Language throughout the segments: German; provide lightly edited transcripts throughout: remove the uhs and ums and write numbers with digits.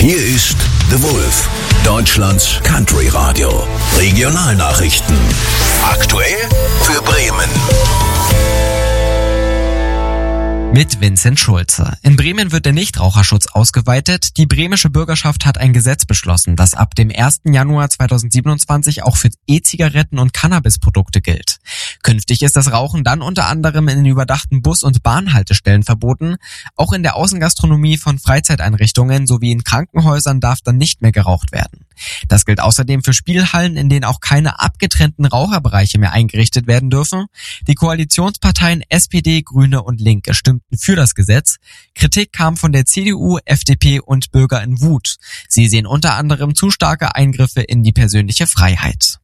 Hier ist The Wolf, Deutschlands Country Radio. Regionalnachrichten. Aktuell für Bremen. Mit Vincent Schulze. In Bremen wird der Nichtraucherschutz ausgeweitet. Die bremische Bürgerschaft hat ein Gesetz beschlossen, das ab dem 1. Januar 2027 auch für E-Zigaretten und Cannabisprodukte gilt. Künftig ist das Rauchen dann unter anderem in den überdachten Bus- und Bahnhaltestellen verboten. Auch in der Außengastronomie von Freizeiteinrichtungen sowie in Krankenhäusern darf dann nicht mehr geraucht werden. Das gilt außerdem für Spielhallen, in denen auch keine abgetrennten Raucherbereiche mehr eingerichtet werden dürfen. Die Koalitionsparteien SPD, Grüne und Linke stimmten für das Gesetz. Kritik kam von der CDU, FDP und Bürger in Wut. Sie sehen unter anderem zu starke Eingriffe in die persönliche Freiheit.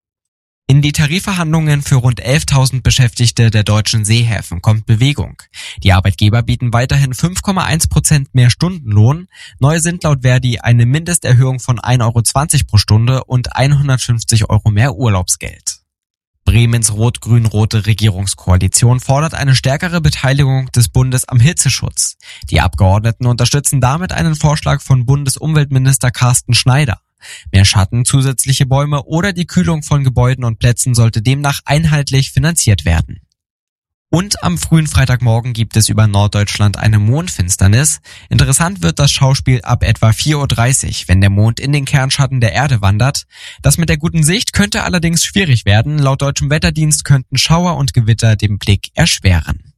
In die Tarifverhandlungen für rund 11.000 Beschäftigte der deutschen Seehäfen kommt Bewegung. Die Arbeitgeber bieten weiterhin 5,1% mehr Stundenlohn. Neu sind laut Verdi eine Mindesterhöhung von 1,20 € pro Stunde und 150 € mehr Urlaubsgeld. Bremens rot-grün-rote Regierungskoalition fordert eine stärkere Beteiligung des Bundes am Hitzeschutz. Die Abgeordneten unterstützen damit einen Vorschlag von Bundesumweltminister Carsten Schneider. Mehr Schatten, zusätzliche Bäume oder die Kühlung von Gebäuden und Plätzen sollte demnach einheitlich finanziert werden. Und am frühen Freitagmorgen gibt es über Norddeutschland eine Mondfinsternis. Interessant wird das Schauspiel ab etwa 4:30 Uhr, wenn der Mond in den Kernschatten der Erde wandert. Das mit der guten Sicht könnte allerdings schwierig werden. Laut deutschem Wetterdienst könnten Schauer und Gewitter den Blick erschweren.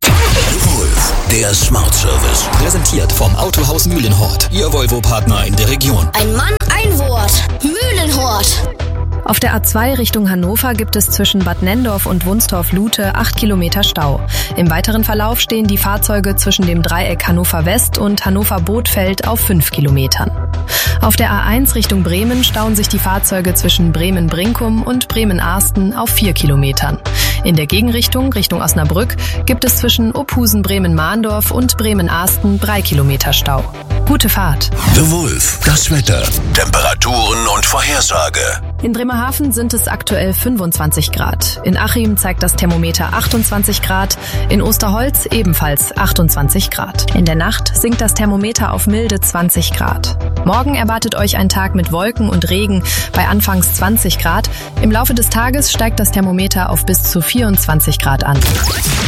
Wolf, der Smart Service. Präsentiert vom Autohaus Mühlenhort, Ihr Volvo-Partner in der Region. Ein Mann, ein Wort. Mühlenhort. Auf der A2 Richtung Hannover gibt es zwischen Bad Nenndorf und Wunstorf-Lute 8 Kilometer Stau. Im weiteren Verlauf stehen die Fahrzeuge zwischen dem Dreieck Hannover West und Hannover Bothfeld auf 5 Kilometern. Auf der A1 Richtung Bremen stauen sich die Fahrzeuge zwischen Bremen-Brinkum und Bremen-Arsten auf 4 Kilometern. In der Gegenrichtung, Richtung Osnabrück, gibt es zwischen Ophusen-Bremen-Mahndorf und Bremen-Arsten 3 Kilometer Stau. Gute Fahrt. The Wolf, das Wetter, Temperaturen und Vorhersage. In Bremerhaven sind es aktuell 25 Grad. In Achim zeigt das Thermometer 28 Grad. In Osterholz ebenfalls 28 Grad. In der Nacht sinkt das Thermometer auf milde 20 Grad. Morgen erwartet euch ein Tag mit Wolken und Regen bei anfangs 20 Grad. Im Laufe des Tages steigt das Thermometer auf bis zu 24 Grad an.